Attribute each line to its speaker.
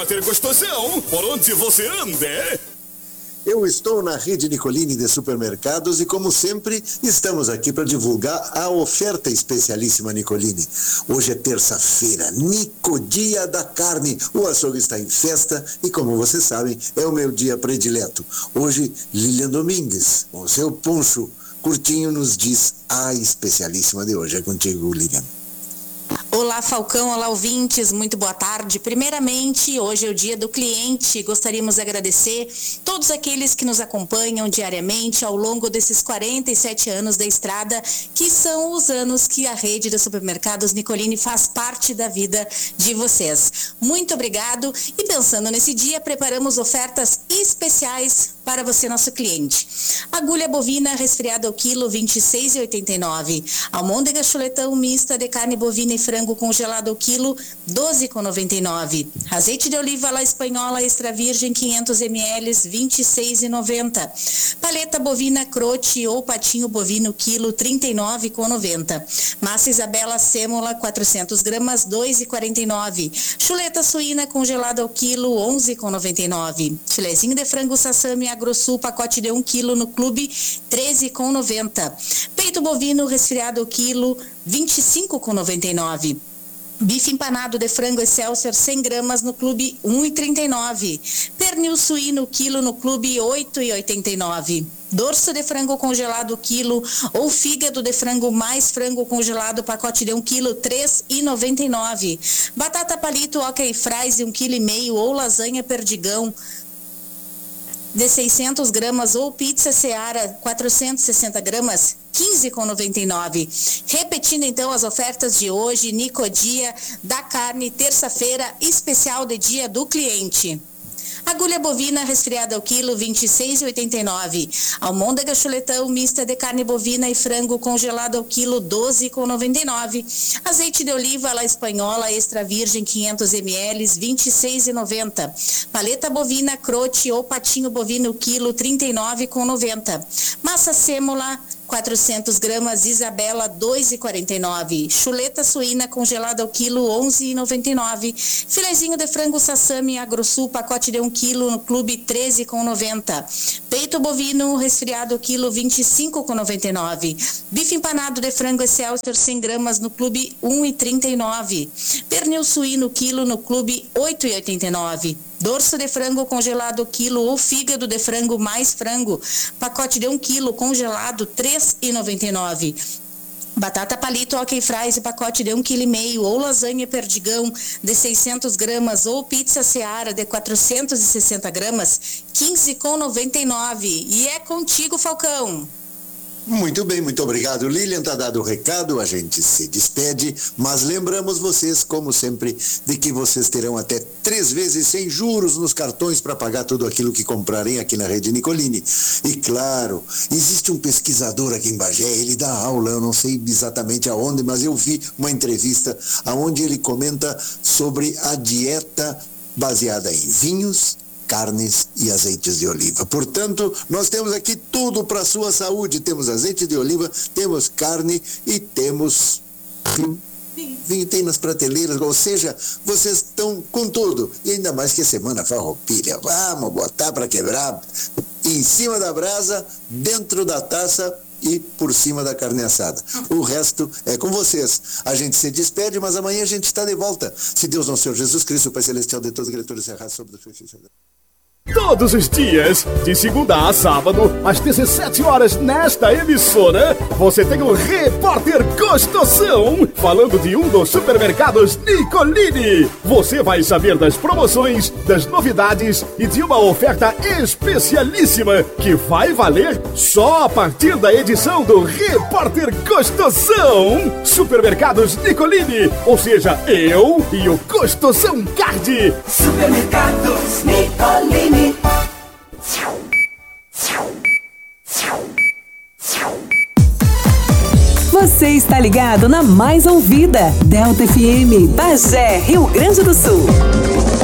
Speaker 1: Ter gostosão, por onde você anda?
Speaker 2: Eu estou na rede Nicolini de supermercados e, como sempre, estamos aqui para divulgar a oferta especialíssima Nicolini. Hoje é terça-feira, Nicodia da Carne. O açougue está em festa e, como vocês sabem, é o meu dia predileto. Hoje, Lilian Domingues, com o seu poncho curtinho, nos diz a especialíssima de hoje. É contigo, Lilian.
Speaker 3: Olá, Falcão, olá, ouvintes, muito boa tarde. Primeiramente, hoje é o dia do cliente. Gostaríamos de agradecer todos aqueles que nos acompanham diariamente ao longo desses 47 anos da estrada, que são os anos que a rede de supermercados Nicolini faz parte da vida de vocês. Muito obrigado e pensando nesse dia, preparamos ofertas especiais para você, nosso cliente. Agulha bovina resfriada ao quilo, R$ 26,89. Almôndega chuletão mista de carne bovina e frango congelado ao quilo, R$ 12,99. Azeite de oliva La Espanhola extra virgem 500 ml, R$ 26,90. Paleta bovina crote ou patinho bovino quilo, R$ 39,90. Massa Isabela sêmola 400 gramas, R$ 2,49. Chuleta suína congelada ao quilo, R$ 11,99. Filezinho de frango sassami Agrosul, pacote de 1 quilo no clube, R$ 13,90. Peito bovino resfriado ao quilo, R$ 25,99. Bife empanado de frango Excelsior 100 gramas no clube, R$ 1,39. Pernil suíno quilo no clube, R$ 8,89. Dorso de frango congelado quilo ou fígado de frango mais frango congelado pacote de 1 quilo, R$ 3,99. Batata palito ok fries de 1,5 kg ou lasanha perdigão de 600 gramas ou pizza Seara 460 gramas, R$ 15,99. Repetindo então as ofertas de hoje, Nicodia da Carne, terça-feira, especial de dia do cliente. Agulha bovina resfriada ao quilo, R$ 26,89. Almôndega chuletão mista de carne bovina e frango congelado ao quilo, R$ 12,99. Azeite de oliva La Espanhola extra virgem 500 ml, R$ 26,90. Paleta bovina crote ou patinho bovino quilo, R$ 39,90. Massa sêmola 400 gramas Isabela, R$ 2,49. Chuleta suína congelada ao quilo, R$ 11,99. Filezinho de frango sassami Agrosul, pacote de 1 quilo no clube, R$ 13,90. Peito bovino resfriado ao quilo, R$ 25,99. Bife empanado de frango Excelsior 100 gramas no clube, R$ 1,39. Pernil suíno quilo no clube, R$ 8,89. Dorso de frango congelado quilo ou fígado de frango mais frango, pacote de 1 quilo congelado, R$ 3,99. Batata palito ok fries, pacote de 1,5 kg ou lasanha perdigão de 600 gramas ou pizza Seara de 460 gramas, R$ 15,99. E é contigo, Falcão.
Speaker 2: Muito bem, muito obrigado, Lilian. Está dado o recado, a gente se despede, mas lembramos vocês, como sempre, de que vocês terão até 3 vezes sem juros nos cartões para pagar tudo aquilo que comprarem aqui na rede Nicolini. E claro, existe um pesquisador aqui em Bagé, ele dá aula, eu não sei exatamente aonde, mas eu vi uma entrevista onde ele comenta sobre a dieta baseada em vinhos, carnes e azeites de oliva. Portanto, nós temos aqui tudo para a sua saúde. Temos azeite de oliva, temos carne e temos vinho, tem nas prateleiras, ou seja, vocês estão com tudo. E ainda mais que semana farroupilha. Vamos botar para quebrar em cima da brasa, dentro da taça e por cima da carne assada. O resto é com vocês. A gente se despede, mas amanhã a gente está de volta. Se Deus não Senhor Jesus Cristo, o Pai Celestial de todos os criaturas, se arrasta sobre a superfície da...
Speaker 1: Todos os dias, de segunda a sábado, às 17 horas, nesta emissora, você tem o Repórter Gostosão, falando de um dos supermercados Nicolini. Você vai saber das promoções, das novidades e de uma oferta especialíssima que vai valer só a partir da edição do Repórter Gostosão. Supermercados Nicolini, ou seja, eu e o Gostosão Card.
Speaker 4: Supermercados Nicolini. Você está ligado na mais ouvida Delta FM, Bagé, Rio Grande do Sul.